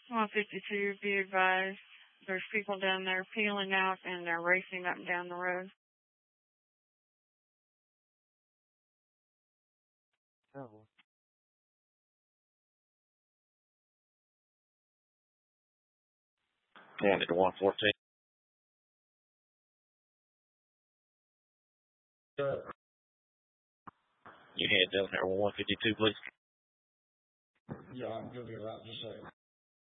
152, be advised, there's people down there peeling out and they're racing up and down the road. Oh. Down at 114. You head down there 152, please. Yeah, I'm going to be right in a second.